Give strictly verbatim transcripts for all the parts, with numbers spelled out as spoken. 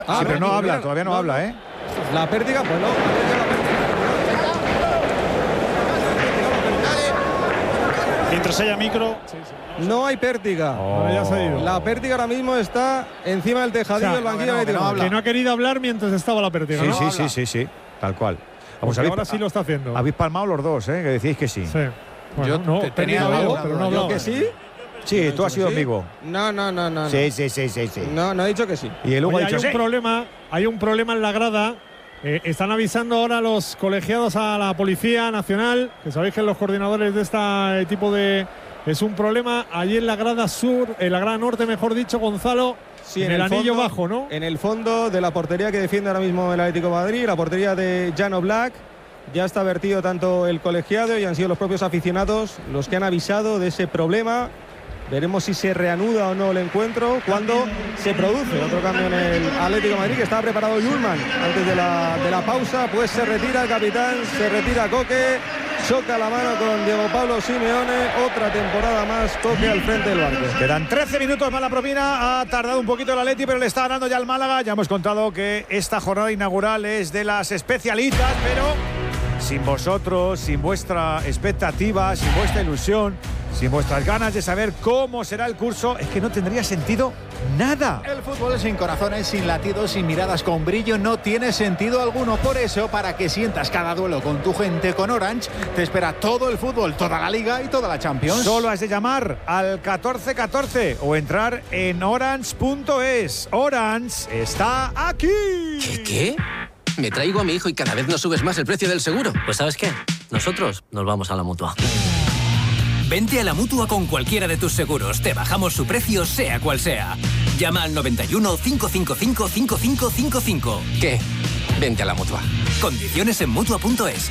Ah, sí, pero no habla, todavía no, no habla, ¿eh? La pértiga, pues no. La pértiga, la pértiga. Mientras haya micro. No hay pértiga. Oh. Ahora ya se ha ido. La pértiga ahora mismo está encima del tejadillo o sea, del banquillo. no, que, que, no no que no ha querido hablar mientras estaba la pértiga. Sí, ¿no? sí, habla. sí, sí, sí, tal cual. Vamos, Porque habéis, ahora sí lo está haciendo. Habéis palmado los dos, ¿eh? Que decís que sí. Sí. Bueno, Yo no, te tenía tenía algo, hablado, pero no ha ¿Yo hablado. que sí? Sí, tú has sido ¿Sí? amigo. No, no, no, no. Sí, sí, sí, sí, sí. No, no he dicho que sí. Y el Hugo Oye, ha dicho hay un sí. problema, hay un problema en la grada. Eh, están avisando ahora los colegiados a la Policía Nacional, que sabéis que los coordinadores de este tipo de... Es un problema allí en la grada sur, en la grada norte, mejor dicho, Gonzalo, Sí, en, el, anillo fondo, bajo, ¿no? En el fondo de la portería que defiende ahora mismo el Atlético de Madrid, la portería de Jan Oblak. Ya está vertido tanto el colegiado y han sido los propios aficionados los que han avisado de ese problema. Veremos si se reanuda o no el encuentro cuando se produce otro cambio en el Atlético de Madrid, que estaba preparado Yulman antes de la, de la pausa. Pues se retira el capitán, se retira Coque, choca la mano con Diego Pablo Simeone. Otra temporada más Coque al frente del barco. Quedan trece minutos más la propina. Ha tardado un poquito el Atleti, pero le está ganando ya el Málaga. Ya hemos contado que esta jornada inaugural es de las especialitas, pero sin vosotros, sin vuestra expectativa, sin vuestra ilusión, sin vuestras ganas de saber cómo será el curso, es que no tendría sentido nada. El fútbol sin corazones, sin latidos, sin miradas con brillo, no tiene sentido alguno. Por eso, para que sientas cada duelo con tu gente, con Orange, te espera todo el fútbol, toda la Liga y toda la Champions. Solo has de llamar al catorce catorce o entrar en orange punto es. Orange está aquí. ¿Qué? ¿Qué? Me traigo a mi hijo y cada vez nos subes más el precio del seguro. Pues ¿sabes qué? Nosotros nos vamos a la Mutua. Vente a la Mutua con cualquiera de tus seguros. Te bajamos su precio, sea cual sea. Llama al noventa y uno, cinco cinco cinco, cinco cinco cinco cinco. ¿Qué? Vente a la Mutua. Condiciones en Mutua punto es.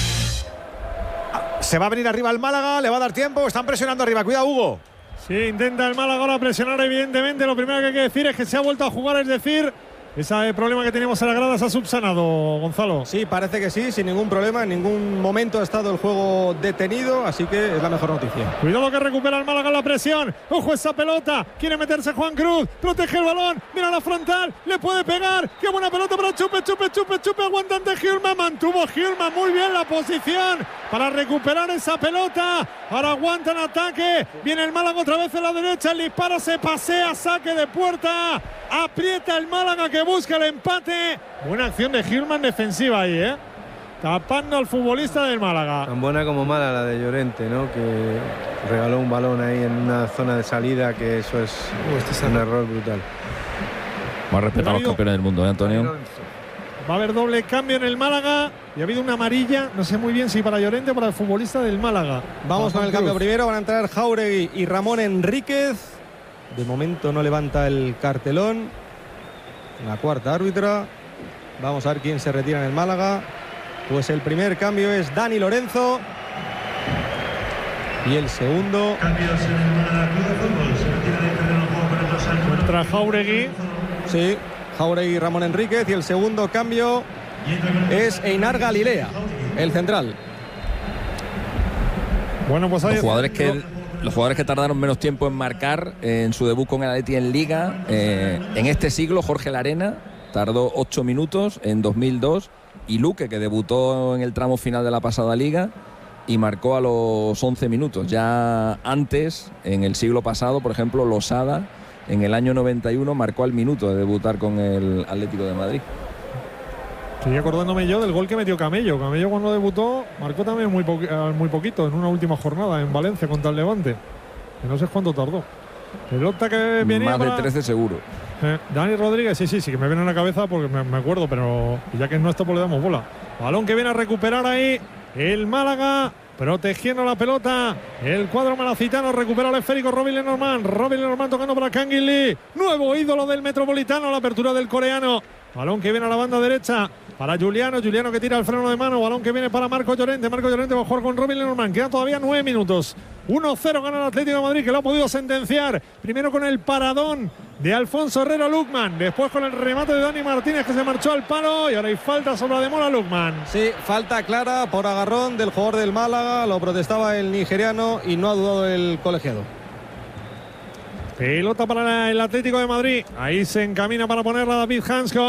Se va a venir arriba el Málaga, le va a dar tiempo, están presionando arriba. Cuidado, Hugo. Sí, intenta el Málaga ahora presionar, evidentemente. Lo primero que hay que decir es que se ha vuelto a jugar, es decir, ese problema que teníamos en la grada se ha subsanado, Gonzalo. Sí, parece que sí, sin ningún problema. En ningún momento ha estado el juego detenido, así que es la mejor noticia. Cuidado que recupera el Málaga la presión. Ojo esa pelota. Quiere meterse Juan Cruz. Protege el balón. Mira la frontal. Le puede pegar. Qué buena pelota para Chupe, Chupe, Chupe, Chupe. Aguantante Gilman. Mantuvo Gilman muy bien la posición para recuperar esa pelota. Ahora aguanta en ataque. Viene el Málaga otra vez en la derecha. El disparo se pasea. Saque de puerta. Aprieta el Málaga que busca el empate. Buena acción de Gilman defensiva ahí, ¿eh? Tapando al futbolista del Málaga. Tan buena como mala la de Llorente, ¿no? Que regaló un balón ahí en una zona de salida, que eso es un error brutal. Más respeto a los campeones del mundo, ¿eh, Antonio? Va a haber doble cambio en el Málaga y ha habido una amarilla, no sé muy bien si para Llorente o para el futbolista del Málaga. Vamos con el cambio primero, van a entrar Jauregui y Ramón Enríquez. De momento no levanta el cartelón la cuarta árbitra. Vamos a ver quién se retira en el Málaga. Pues el primer cambio es Dani Lorenzo. Y el segundo... Cambios en el Málaga Club de Fútbol. Se retira del terreno de juego por dos años. Contra Jauregui. Sí, Jauregui y Ramón Enríquez. Y el segundo cambio es Einar Galilea, el central. Bueno, pues ahí los jugadores que los jugadores que tardaron menos tiempo en marcar eh, en su debut con el Atleti en Liga eh, en este siglo. Jorge Larena tardó ocho minutos en dos mil dos, y Luque, que debutó en el tramo final de la pasada Liga y marcó a los once minutos. Ya antes, en el siglo pasado, por ejemplo, Losada en el año noventa y uno marcó al minuto de debutar con el Atlético de Madrid. Estoy acordándome yo del gol que metió Camello. Camello, cuando debutó, marcó también muy, po muy poquito en una última jornada en Valencia contra el Levante. Que no sé cuánto tardó. Pelota que venía más de para... trece seguro. Eh, Dani Rodríguez, sí, sí, sí, que me viene a la cabeza porque me, me acuerdo, pero ya que no está, pues le damos bola. Balón que viene a recuperar ahí el Málaga, protegiendo la pelota. El cuadro malacitano recupera el esférico. Robin Lenormand. Robin Lenormand tocando para Kangin Lee. Nuevo ídolo del Metropolitano. La apertura del coreano. Balón que viene a la banda derecha para Juliano. Juliano que tira el freno de mano. Balón que viene para Marco Llorente. Marco Llorente va a jugar con Robin Lenormand. Quedan todavía nueve minutos. uno cero gana el Atlético de Madrid, que lo ha podido sentenciar. Primero con el paradón de Alfonso Herrero Lukman. Después con el remate de Dani Martínez, que se marchó al palo. Y ahora hay falta sobre la de Mola Lukman. Sí, falta clara por agarrón del jugador del Málaga. Lo protestaba el nigeriano y no ha dudado el colegiado. Pelota para el Atlético de Madrid. Ahí se encamina para ponerla David Hansko.